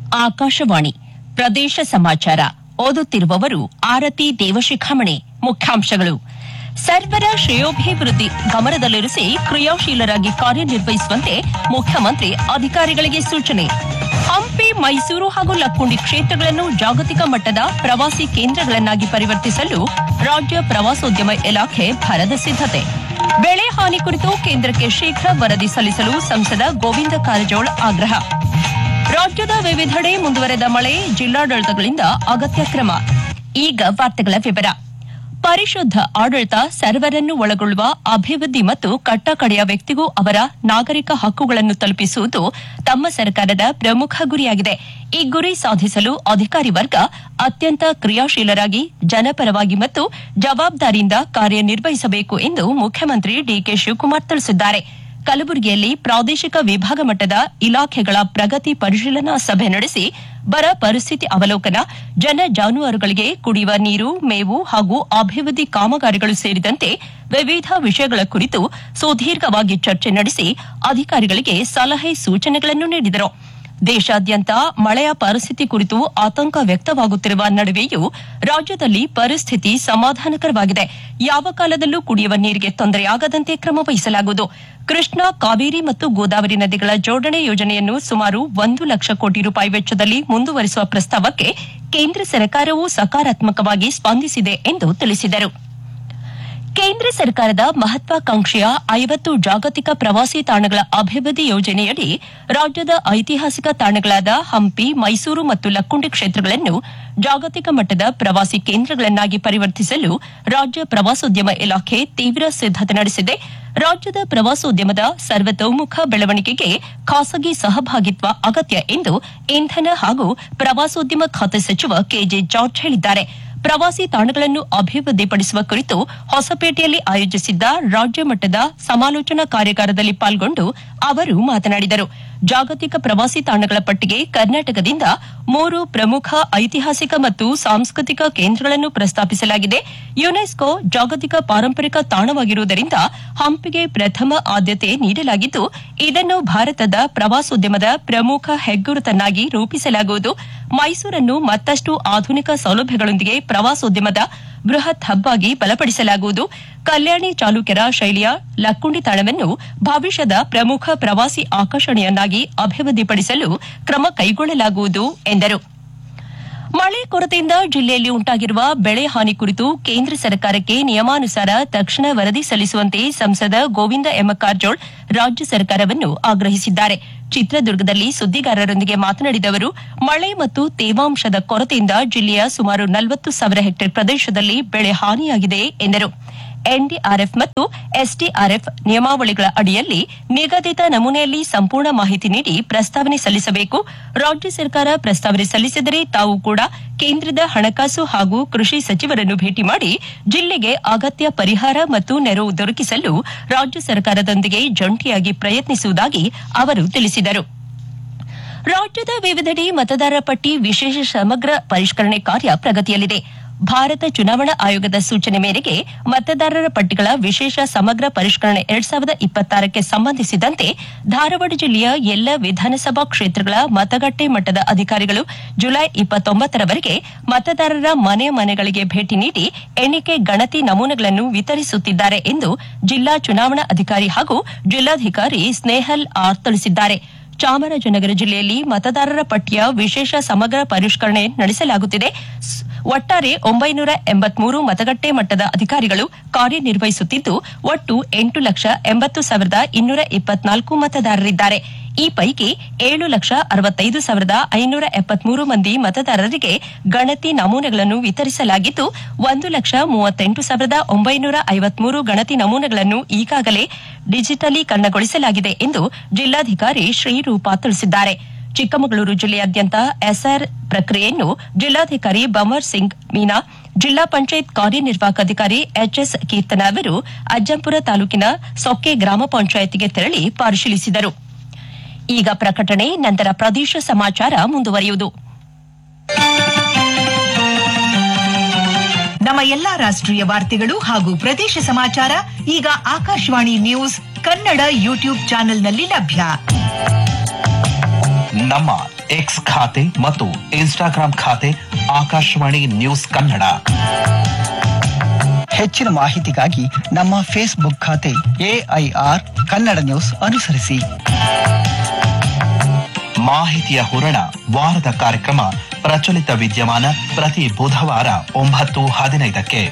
ಆಕಾಶವಾಣಿ ಪ್ರದೇಶ ಸಮಾಚಾರ ಓದುತ್ತಿರುವವರು ಆರತಿ ದೇವಶಿಖಾಮಣಿ. ಮುಖ್ಯಾಂಶಗಳು: ಸರ್ವರ ಶ್ರೇಯೋಭಿವೃದ್ಧಿ ಗಮನದಲ್ಲಿರಿಸಿ ಕ್ರಿಯಾಶೀಲರಾಗಿ ಕಾರ್ಯನಿರ್ವಹಿಸುವಂತೆ ಮುಖ್ಯಮಂತ್ರಿ ಅಧಿಕಾರಿಗಳಿಗೆ ಸೂಚನೆ. ಹಂಪಿ, ಮೈಸೂರು ಹಾಗೂ ಲಕ್ಕುಂಡಿ ಕ್ಷೇತ್ರಗಳನ್ನು ಜಾಗತಿಕ ಮಟ್ಟದ ಪ್ರವಾಸಿ ಕೇಂದ್ರಗಳನ್ನಾಗಿ ಪರಿವರ್ತಿಸಲು ರಾಜ್ಯ ಪ್ರವಾಸೋದ್ಯಮ ಇಲಾಖೆ ಭರದ ಸಿದ್ದತೆ. ಬೆಳೆ ಹಾನಿ ಕುರಿತು ಕೇಂದ್ರಕ್ಕೆ ಶೀಘ್ರ ವರದಿ ಸಲ್ಲಿಸಲು ಸಂಸದ ಗೋವಿಂದ ಕಾರಜೋಳ ಆಗ್ರಹ. ರಾಜ್ಯದ ವಿವಿಧೆಡೆ ಮುಂದುವರೆದ ಮಳೆ, ಜಿಲ್ಲಾಡಳಿತಗಳಿಂದ ಅಗತ್ಯ ಕ್ರಮ. ಈಗ ವಾರ್ತೆಗಳ ವಿವರ. ಪರಿಶುದ್ಧ ಆಡಳಿತ ಸರ್ವರನ್ನು ಒಳಗೊಳ್ಳುವ ಅಭಿವೃದ್ಧಿ ಮತ್ತು ಕಟ್ಟಕಡೆಯ ವ್ಯಕ್ತಿಗೂ ಅವರ ನಾಗರಿಕ ಹಕ್ಕುಗಳನ್ನು ತಲುಪಿಸುವುದು ತಮ್ಮ ಸರ್ಕಾರದ ಪ್ರಮುಖ ಗುರಿಯಾಗಿದೆ. ಈ ಗುರಿ ಸಾಧಿಸಲು ಅಧಿಕಾರಿ ವರ್ಗ ಅತ್ಯಂತ ಕ್ರಿಯಾಶೀಲರಾಗಿ, ಜನಪರವಾಗಿ ಮತ್ತು ಜವಾಬ್ದಾರಿಯಿಂದ ಕಾರ್ಯನಿರ್ವಹಿಸಬೇಕು ಎಂದು ಮುಖ್ಯಮಂತ್ರಿ ಡಿಕೆ ಶಿವಕುಮಾರ್ ತಿಳಿಸಿದ್ದಾರೆ. ಕಲಬುರಗಿಯಲ್ಲಿ ಪ್ರಾದೇಶಿಕ ವಿಭಾಗ ಮಟ್ಟದ ಇಲಾಖೆಗಳ ಪ್ರಗತಿ ಪರಿಶೀಲನಾ ಸಭೆ ನಡೆಸಿ ಬರ ಪರಿಸ್ಥಿತಿ ಅವಲೋಕನ, ಜನ ಜಾನುವಾರುಗಳಿಗೆ ಕುಡಿಯುವ ನೀರು, ಮೇವು ಹಾಗೂ ಅಭಿವೃದ್ಧಿ ಕಾಮಗಾರಿಗಳು ಸೇರಿದಂತೆ ವಿವಿಧ ವಿಷಯಗಳ ಕುರಿತು ಸುದೀರ್ಘವಾಗಿ ಚರ್ಚೆ ನಡೆಸಿ ಅಧಿಕಾರಿಗಳಿಗೆ ಸಲಹೆ ಸೂಚನೆಗಳನ್ನು ನೀಡಿದರು. ದೇಶಾದ್ಯಂತ ಮಳೆಯ ಪರಿಸ್ಥಿತಿ ಕುರಿತು ಆತಂಕ ವ್ಯಕ್ತವಾಗುತ್ತಿರುವ ನಡುವೆಯೂ ರಾಜ್ಯದಲ್ಲಿ ಪರಿಸ್ಥಿತಿ ಸಮಾಧಾನಕರವಾಗಿದೆ. ಯಾವ ಕಾಲದಲ್ಲೂ ಕುಡಿಯುವ ನೀರಿಗೆ ತೊಂದರೆಯಾಗದಂತೆ ಕ್ರಮ ವಹಿಸಲಾಗುವುದು. ಕೃಷ್ಣಾ, ಕಾವೇರಿ ಮತ್ತು ಗೋದಾವರಿ ನದಿಗಳ ಜೋಡಣೆ ಯೋಜನೆಯನ್ನು ಸುಮಾರು 1 ಲಕ್ಷ ಕೋಟಿ ರೂಪಾಯಿ ವೆಚ್ಚದಲ್ಲಿ ಮುಂದುವರಿಸುವ ಪ್ರಸ್ತಾವಕ್ಕೆ ಕೇಂದ್ರ ಸರ್ಕಾರವು ಸಕಾರಾತ್ಮಕವಾಗಿ ಸ್ಪಂದಿಸಿದೆ ಎಂದು ತಿಳಿಸಿದರು. ಕೇಂದ್ರ ಸರ್ಕಾರದ ಮಹತ್ವಾಕಾಂಕ್ಷೆಯ 50 ಜಾಗತಿಕ ಪ್ರವಾಸಿ ತಾಣಗಳ ಅಭಿವೃದ್ಧಿ ಯೋಜನೆಯಡಿ ರಾಜ್ಯದ ಐತಿಹಾಸಿಕ ತಾಣಗಳಾದ ಹಂಪಿ, ಮೈಸೂರು ಮತ್ತು ಲಕ್ಕುಂಡಿ ಕ್ಷೇತ್ರಗಳನ್ನು ಜಾಗತಿಕ ಮಟ್ಟದ ಪ್ರವಾಸಿ ಕೇಂದ್ರಗಳನ್ನಾಗಿ ಪರಿವರ್ತಿಸಲು ರಾಜ್ಯ ಪ್ರವಾಸೋದ್ಯಮ ಇಲಾಖೆ ತೀವ್ರ ಸಿದ್ದತೆ ನಡೆಸಿದೆ. ರಾಜ್ಯದ ಪ್ರವಾಸೋದ್ಯಮದ ಸರ್ವತೋಮುಖ ಬೆಳವಣಿಗೆಗೆ ಖಾಸಗಿ ಸಹಭಾಗಿತ್ವ ಅಗತ್ಯ ಎಂದು ಇಂಧನ ಹಾಗೂ ಪ್ರವಾಸೋದ್ಯಮ ಖಾತೆ ಸಚಿವ ಕೆಜೆ ಜಾರ್ಜ್ ಹೇಳಿದ್ದಾರೆ. ಪ್ರವಾಸಿ ತಾಣಗಳನ್ನು ಅಭಿವೃದ್ಧಿಪಡಿಸುವ ಕುರಿತು ಹೊಸಪೇಟೆಯಲ್ಲಿ ಆಯೋಜಿಸಿದ್ದ ರಾಜ್ಯ ಮಟ್ಟದ ಸಮಾಲೋಚನಾ ಕಾರ್ಯಾಗಾರದಲ್ಲಿ ಪಾಲ್ಗೊಂಡು ಅವರು ಮಾತನಾಡಿದರು. ಜಾಗತಿಕ ಪ್ರವಾಸಿ ತಾಣಗಳ ಪಟ್ಟಿಗೆ ಕರ್ನಾಟಕದಿಂದ 3 ಪ್ರಮುಖ ಐತಿಹಾಸಿಕ ಮತ್ತು ಸಾಂಸ್ಕೃತಿಕ ಕೇಂದ್ರಗಳನ್ನು ಪ್ರಸ್ತಾಪಿಸಲಾಗಿದೆ. ಯುನೆಸ್ಕೋ ಜಾಗತಿಕ ಪಾರಂಪರಿಕ ತಾಣವಾಗಿರುವುದರಿಂದ ಹಂಪಿಗೆ ಪ್ರಥಮ ಆದ್ಯತೆ ನೀಡಲಾಗಿದ್ದು, ಇದನ್ನು ಭಾರತದ ಪ್ರವಾಸೋದ್ಯಮದ ಪ್ರಮುಖ ಹೆಗ್ಗುರುತನ್ನಾಗಿ ರೂಪಿಸಲಾಗುವುದು. ಮೈಸೂರನ್ನು ಮತ್ತಷ್ಟು ಆಧುನಿಕ ಸೌಲಭ್ಯಗಳೊಂದಿಗೆ ಪ್ರವಾಸೋದ್ಯಮದ ಬೃಹತ್ ಹಬ್ ಆಗಿ ಬಲಪಡಿಸಲಾಗುವುದು. ಕಲ್ಯಾಣಿ ಚಾಲುಕ್ಯರ ಶೈಲಿಯ ಲಕ್ಕುಂಡಿ ತಾಣವನ್ನು ಭವಿಷ್ಯದ ಪ್ರಮುಖ ಪ್ರವಾಸಿ ಆಕರ್ಷಣೆಯನ್ನಾಗಿ ಅಭಿವೃದ್ಧಿಪಡಿಸಲು ಕ್ರಮ ಕೈಗೊಳ್ಳಲಾಗುವುದು ಎಂದರು. ಮಳೆ ಕೊರತೆಯಿಂದ ಜಿಲ್ಲೆಯಲ್ಲಿ ಉಂಟಾಗಿರುವ ಬೆಳೆ ಹಾನಿ ಕುರಿತು ಕೇಂದ್ರ ಸರ್ಕಾರಕ್ಕೆ ನಿಯಮಾನುಸಾರ ತಕ್ಷಣ ವರದಿ ಸಲ್ಲಿಸುವಂತೆ ಸಂಸದ ಗೋವಿಂದ ಎಂ ಕಾರಜೋಳ ರಾಜ್ಯ ಸರ್ಕಾರವನ್ನು ಆಗ್ರಹಿಸಿದ್ದಾರೆ. ಚಿತ್ರದುರ್ಗದಲ್ಲಿ ಸುದ್ದಿಗಾರರೊಂದಿಗೆ ಮಾತನಾಡಿದ ಅವರು, ಮಳೆ ಮತ್ತು ತೇವಾಂಶದ ಕೊರತೆಯಿಂದ ಜಿಲ್ಲೆಯ ಸುಮಾರು 40,000 ಹೆಕ್ಟೇರ್ ಪ್ರದೇಶದಲ್ಲಿ ಬೆಳೆ ಹಾನಿಯಾಗಿದೆ ಎಂದರು. ಎನ್ಡಿಆರ್ಎಫ್ ಮತ್ತು ಎಸ್ಡಿಆರ್ಎಫ್ ನಿಯಮಾವಳಿಗಳ ಅಡಿಯಲ್ಲಿ ನಿಗದಿತ ನಮೂನೆಯಲ್ಲಿ ಸಂಪೂರ್ಣ ಮಾಹಿತಿ ನೀಡಿ ಪ್ರಸ್ತಾವನೆ ಸಲ್ಲಿಸಬೇಕು. ರಾಜ್ಯ ಸರ್ಕಾರ ಪ್ರಸ್ತಾವನೆ ಸಲ್ಲಿಸಿದರೆ ತಾವು ಕೂಡ ಕೇಂದ್ರದ ಹಣಕಾಸು ಹಾಗೂ ಕೃಷಿ ಸಚಿವರನ್ನು ಭೇಟಿ ಮಾಡಿ ಜಿಲ್ಲೆಗೆ ಅಗತ್ಯ ಪರಿಹಾರ ಮತ್ತು ನೆರವು ದೊರಕಿಸಲು ರಾಜ್ಯ ಸರ್ಕಾರದೊಂದಿಗೆ ಜಂಟಿಯಾಗಿ ಪ್ರಯತ್ನಿಸುವುದಾಗಿ ಅವರು ತಿಳಿಸಿದರು. ರಾಜ್ಯದ ವಿವಿಧೆಡೆ ಮತದಾರರ ಪಟ್ಟಿ ವಿಶೇಷ ಸಮಗ್ರ ಪರಿಷ್ಕರಣೆ ಕಾರ್ಯ ಪ್ರಗತಿಯಲ್ಲಿದೆ. ಭಾರತ ಚುನಾವಣಾ ಆಯೋಗದ ಸೂಚನೆ ಮೇರೆಗೆ ಮತದಾರರ ಪಟ್ಟಿಗಳ ವಿಶೇಷ ಸಮಗ್ರ ಪರಿಷ್ಕರಣೆ 2026ಕ್ಕೆ ಸಂಬಂಧಿಸಿದಂತೆ ಧಾರವಾಡ ಜಿಲ್ಲೆಯ ಎಲ್ಲ ವಿಧಾನಸಭಾ ಕ್ಷೇತ್ರಗಳ ಮತಗಟ್ಟೆ ಮಟ್ಟದ ಅಧಿಕಾರಿಗಳು ಜುಲೈ 29ರವರೆಗೆ ಮತದಾರರ ಮನೆಗಳಿಗೆ ಭೇಟಿ ನೀಡಿ ಎಣಿಕೆ ಗಣತಿ ನಮೂನೆಗಳನ್ನು ವಿತರಿಸುತ್ತಿದ್ದಾರೆ ಎಂದು ಜಿಲ್ಲಾ ಚುನಾವಣಾ ಅಧಿಕಾರಿ ಹಾಗೂ ಜಿಲ್ಲಾಧಿಕಾರಿ ಸ್ನೇಹಲ್ ಆರ್ ತಿಳಿಸಿದ್ದಾರೆ. ಚಾಮರಾಜನಗರ ಜಿಲ್ಲೆಯಲ್ಲಿ ಮತದಾರರ ಪಟ್ಟಿಯ ವಿಶೇಷ ಸಮಗ್ರ ಪರಿಷ್ಕರಣೆ ನಡೆಸಲಾಗುತ್ತಿದೆ. ಒಟ್ಟಾರೆ 983 ಮತಗಟ್ಟೆ ಮಟ್ಟದ ಅಧಿಕಾರಿಗಳು ಕಾರ್ಯನಿರ್ವಹಿಸುತ್ತಿದ್ದು, ಒಟ್ಟು 8,80,224 ಮತದಾರರಿದ್ದಾರೆ. ಈ ಪೈಕಿ 7,65,573 ಮಂದಿ ಮತದಾರರಿಗೆ ಗಣತಿ ನಮೂನೆಗಳನ್ನು ವಿತರಿಸಲಾಗಿದ್ದು, 1,38,953 ಗಣತಿ ನಮೂನೆಗಳನ್ನು ಈಗಾಗಲೇ ಡಿಜಿಟಲೀಕರಣಗೊಳಿಸಲಾಗಿದೆ ಎಂದು ಜಿಲ್ಲಾಧಿಕಾರಿ ಶ್ರೀರೂಪಾ ತಿಳಿಸಿದ್ದಾರೆ. ಚಿಕ್ಕಮಗಳೂರು ಜಿಲ್ಲೆಯಾದ್ಯಂತ ಎಸ್ಆರ್ ಪ್ರಕ್ರಿಯೆಯನ್ನು ಜಿಲ್ಲಾಧಿಕಾರಿ ಬಮರ್ ಸಿಂಗ್ ಮೀನಾ, ಜಿಲ್ಲಾ ಪಂಚಾಯತ್ ಕಾರ್ಯನಿರ್ವಾಹಕ ಅಧಿಕಾರಿ ಎಚ್ಎಸ್ ಕೀರ್ತನ ಅವರು ಅಜ್ಜಂಪುರ ತಾಲೂಕಿನ ಸೊಕ್ಕೆ ಗ್ರಾಮ ಪಂಚಾಯತ್ಗೆ ತೆರಳಿ ಪರಿಶೀಲಿಸಿದರು. ಈಗ ಪ್ರಕಟಣೆ, ನಂತರ ಪ್ರದೇಶ ಸಮಾಚಾರ ಮುಂದುವರಿಯುವುದು. ನಮ್ಮ ಎಲ್ಲಾ ರಾಷ್ಟ್ರೀಯ ವಾರ್ತೆಗಳು ಹಾಗೂ ಪ್ರದೇಶ ಸಮಾಚಾರ ಈಗ ಆಕಾಶವಾಣಿ ನ್ಯೂಸ್ ಕನ್ನಡ ಯೂಟ್ಯೂಬ್ ಚಾನೆಲ್ನಲ್ಲಿ ಲಭ್ಯ. ನಮ್ಮ ಎಕ್ಸ್ ಖಾತೆ ಮತ್ತು ಇನ್ಸ್ಟಾಗ್ರಾಂ ಖಾತೆ ಆಕಾಶವಾಣಿ ನ್ಯೂಸ್ ಕನ್ನಡ. ಹೆಚ್ಚಿನ ಮಾಹಿತಿಗಾಗಿ ನಮ್ಮ ಫೇಸ್ಬುಕ್ ಖಾತೆ AIR ಕನ್ನಡ ನ್ಯೂಸ್ ಅನುಸರಿಸಿ. ಮಾಹಿತಿಯ ಹೂರಣ ವಾರದ ಕಾರ್ಯಕ್ರಮ ಪ್ರಚಲಿತ ವಿದ್ಯಮಾನ ಪ್ರತಿ ಬುಧವಾರ 9:15ಕ್ಕೆ.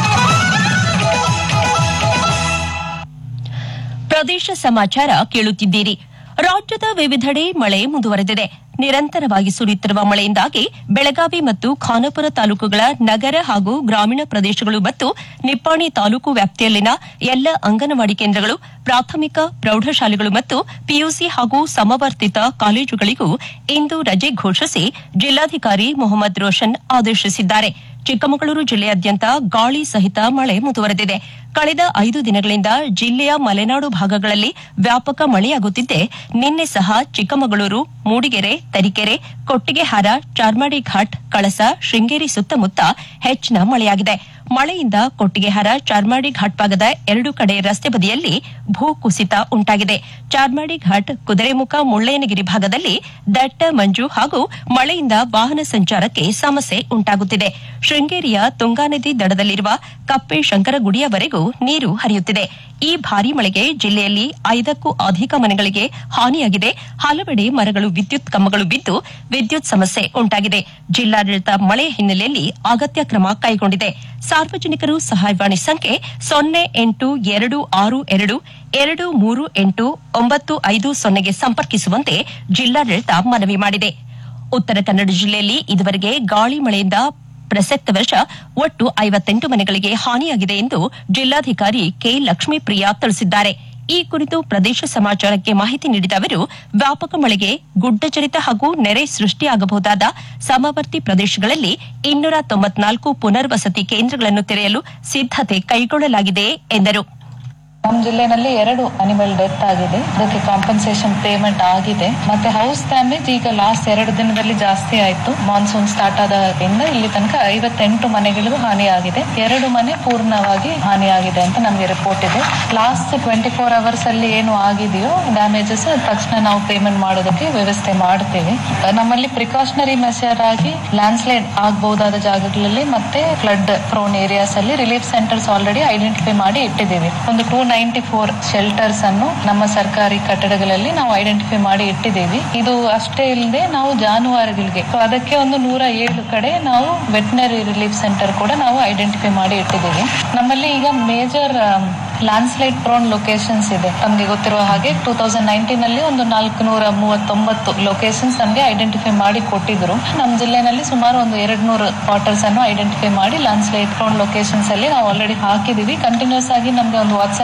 ಪ್ರದೇಶ ಸಮಾಚಾರ ಕೇಳುತ್ತಿದ್ದೀರಿ. ರಾಜ್ಯದ ವಿವಿಧೆಡೆ ಮಳೆ ಮುಂದುವರೆದಿದೆ. ನಿರಂತರವಾಗಿ ಸುರಿಯುತ್ತಿರುವ ಮಳೆಯಿಂದಾಗಿ ಬೆಳಗಾವಿ ಮತ್ತು ಖಾನಾಪುರ ತಾಲೂಕುಗಳ ನಗರ ಹಾಗೂ ಗ್ರಾಮೀಣ ಪ್ರದೇಶಗಳು ಮತ್ತು ನಿಪ್ಪಾಣಿ ತಾಲೂಕು ವ್ಯಾಪ್ತಿಯಲ್ಲಿನ ಎಲ್ಲ ಅಂಗನವಾಡಿ ಕೇಂದ್ರಗಳು, ಪ್ರಾಥಮಿಕ ಪ್ರೌಢಶಾಲೆಗಳು ಮತ್ತು ಪಿಯುಸಿ ಹಾಗೂ ಸಮವರ್ತಿತ ಕಾಲೇಜುಗಳಿಗೂ ಇಂದು ರಜೆ ಘೋಷಿಸಿ ಜಿಲ್ಲಾಧಿಕಾರಿ ಮೊಹಮ್ಮದ್ ರೋಷನ್ ಆದೇಶಿಸಿದ್ದಾರೆ. ಚಿಕ್ಕಮಗಳೂರು ಜಿಲ್ಲೆಯಾದ್ಯಂತ ಗಾಳಿ ಸಹಿತ ಮಳೆ ಮುಂದುವರೆದಿದೆ. ಕಳೆದ 5 ದಿನಗಳಿಂದ ಜಿಲ್ಲೆಯ ಮಲೆನಾಡು ಭಾಗಗಳಲ್ಲಿ ವ್ಯಾಪಕ ಮಳೆಯಾಗುತ್ತಿದ್ದೆ. ನಿನ್ನೆ ಸಹ ಚಿಕ್ಕಮಗಳೂರು, ಮೂಡಿಗೆರೆ, ತರೀಕೆರೆ, ಕೊಟ್ಟಿಗೆಹಾರ, ಚಾರ್ಮಾಡಿ ಘಾಟ್, ಕಳಸ, ಶೃಂಗೇರಿ ಸುತ್ತಮುತ್ತ ಹೆಚ್ಚಿನ ಮಳೆಯಾಗಿದೆ. ಮಳೆಯಿಂದ ಕೊಟ್ಟಿಗೆಹಾರ, ಚಾರ್ಮಾಡಿ ಘಾಟ್ ಭಾಗದ 2 ಕಡೆ ರಸ್ತೆ ಬದಿಯಲ್ಲಿ ಭೂಕುಸಿತ ಉಂಟಾಗಿದೆ. ಚಾರ್ಮಾಡಿ ಘಾಟ್, ಕುದುರೆಮುಖ, ಮುಳ್ಳಯ್ಯನಗಿರಿ ಭಾಗದಲ್ಲಿ ದಟ್ಟ ಮಂಜು ಹಾಗೂ ಮಳೆಯಿಂದ ವಾಹನ ಸಂಚಾರಕ್ಕೆ ಸಮಸ್ಯೆ ಉಂಟಾಗುತ್ತಿದೆ. ಶೃಂಗೇರಿಯ ತುಂಗಾ ನದಿ ದಡದಲ್ಲಿರುವ ಕಪ್ಪೆ ಶಂಕರಗುಡಿಯವರೆಗೂ ನೀರು ಹರಿಯುತ್ತಿದೆ. ಈ ಭಾರೀ ಮಳೆಗೆ ಜಿಲ್ಲೆಯಲ್ಲಿ 5ಕ್ಕೂ ಅಧಿಕ ಮನೆಗಳಿಗೆ ಹಾನಿಯಾಗಿದೆ. ಹಲವೆಡೆ ಮರಗಳು, ವಿದ್ಯುತ್ ಕಂಬಗಳು ಬಿದ್ದು ವಿದ್ಯುತ್ ಸಮಸ್ಯೆ ಉಂಟಾಗಿದೆ. ಜಿಲ್ಲಾಡಳಿತ ಮಳೆ ಹಿನ್ನೆಲೆಯಲ್ಲಿ ಅಗತ್ಯ ಕ್ರಮ ಕೈಗೊಂಡಿದೆ. ಸಾರ್ವಜನಿಕರು ಸಹಾಯವಾಣಿ ಸಂಖ್ಯೆ 082622389550ಗೆ ಸಂಪರ್ಕಿಸುವಂತೆ ಜಿಲ್ಲಾಡಳಿತ ಮನವಿ ಮಾಡಿದೆ. ಉತ್ತರ ಕನ್ನಡ ಜಿಲ್ಲೆಯಲ್ಲಿ ಇದುವರೆಗೆ ಗಾಳಿ ಮಳೆಯಿಂದ ಪ್ರಸಕ್ತ ವರ್ಷ ಒಟ್ಟು 58 ಮನೆಗಳಿಗೆ ಹಾನಿಯಾಗಿದೆ ಎಂದು ಜಿಲ್ಲಾಧಿಕಾರಿ ಕೆ. ಲಕ್ಷ್ಮೀಪ್ರಿಯಾ ತಿಳಿಸಿದ್ದಾರೆ. ಈ ಕುರಿತು ಪ್ರದೇಶ ಸಮಾಚಾರಕ್ಕೆ ಮಾಹಿತಿ ನೀಡಿದ ಅವರು, ವ್ಯಾಪಕ ಮಳೆಗೆ ಗುಡ್ಡಚರಿತ ಹಾಗೂ ನೆರೆ ಸೃಷ್ಟಿಯಾಗಬಹುದಾದ ಸಮವರ್ತಿ ಪ್ರದೇಶಗಳಲ್ಲಿ 294 ಪುನರ್ವಸತಿ ಕೇಂದ್ರಗಳನ್ನು ತೆರೆಯಲು ಸಿದ್ದತೆ ಕೈಗೊಳ್ಳಲಾಗಿದೆ ಎಂದರು. ನಮ್ಮ ಜಿಲ್ಲೆನಲ್ಲಿ 2 ಅನಿಮಲ್ ಡೆತ್ ಆಗಿದೆ. ಅದಕ್ಕೆ ಕಾಂಪನ್ಸೇಷನ್ ಪೇಮೆಂಟ್ ಆಗಿದೆ. ಮತ್ತೆ ಹೌಸ್ ಡ್ಯಾಮೇಜ್ ಈಗ ಲಾಸ್ಟ್ 2 ದಿನದಲ್ಲಿ ಜಾಸ್ತಿ ಆಯ್ತು. ಮಾನ್ಸೂನ್ ಸ್ಟಾರ್ಟ್ ಆದಾಗಿಂದ ಇಲ್ಲಿ ತನಕ 58 ಮನೆಗಳಿಗೂ ಹಾನಿಯಾಗಿದೆ. 2 ಮನೆ ಪೂರ್ಣವಾಗಿ ಹಾನಿಯಾಗಿದೆ ಅಂತ ನಮಗೆ ರಿಪೋರ್ಟ್ ಇದೆ. ಲಾಸ್ಟ್ 24 ಅವರ್ಸ್ ಅಲ್ಲಿ ಏನು ಆಗಿದೆಯೋ ಡ್ಯಾಮೇಜಸ್ ತಕ್ಷಣ ನಾವು ಪೇಮೆಂಟ್ ಮಾಡೋದಕ್ಕೆ ವ್ಯವಸ್ಥೆ ಮಾಡ್ತೇವೆ. ನಮ್ಮಲ್ಲಿ ಪ್ರಿಕಾಷನರಿ ಮೆಷರ್ ಆಗಿ ಲ್ಯಾಂಡ್ ಸ್ಲೈಡ್ ಆಗಬಹುದಾದ ಜಾಗಗಳಲ್ಲಿ ಮತ್ತೆ ಫ್ಲಡ್ ಪ್ರೋನ್ ಏರಿಯಾಸ್ ಅಲ್ಲಿ ರಿಲೀಫ್ ಸೆಂಟರ್ಸ್ ಆಲ್ರೆಡಿ ಐಡೆಂಟಿಫೈ ಮಾಡಿ ಇಟ್ಟಿದ್ದೀವಿ. ಒಂದು 294 ಶೆಲ್ಟರ್ಸ್ ಅನ್ನು ನಮ್ಮ ಸರ್ಕಾರಿ ಕಟ್ಟಡಗಳಲ್ಲಿ ನಾವು ಐಡೆಂಟಿಫೈ ಮಾಡಿ ಇಟ್ಟಿದ್ದೀವಿ. ಇದು ಅಷ್ಟೇ ಇಲ್ಲದೆ ನಾವು ಜಾನುವಾರುಗಳಿಗೆ ಅದಕ್ಕೆ ಒಂದು 107 ಕಡೆ ನಾವು ವೆಟನರಿ ರಿಲೀಫ್ ಸೆಂಟರ್ ಕೂಡ ನಾವು ಐಡೆಂಟಿಫೈ ಮಾಡಿ ಇಟ್ಟಿದ್ದೀವಿ. ನಮ್ಮಲ್ಲಿ ಈಗ major land slide prone locations ಇದೆ. ನಮಗೆ ಗೊತ್ತಿರುವ ಹಾಗೆ 2019 ನಲ್ಲಿ ಒಂದು 439 ಲೊಕೇಶನ್ಸ್ ನಮಗೆ ಐಡೆಂಟಿಫೈ ಮಾಡಿ ಕೊಟ್ಟಿದ್ರು. ನಮ್ಮ ಜಿಲ್ಲೆನಲ್ಲಿ ಸುಮಾರು ಒಂದು 200 ಕ್ವಾರ್ಟರ್ಸ್ ಅನ್ನು ಐಡೆಂಟಿಫೈ ಮಾಡಿ ಲ್ಯಾಂಡ್ ಸ್ಲೈಡ್ ಪ್ರೋನ್ ಲೊಕೇಶನ್ಸ್ ಅಲ್ಲಿ ನಾವು ಆಲ್ರೆಡಿ ಹಾಕಿದೀವಿ. ಕಂಟಿನ್ಯೂಸ್ ಆಗಿ ನಮಗೆ ಒಂದು ವಾಟ್ಸ್ಆಪ್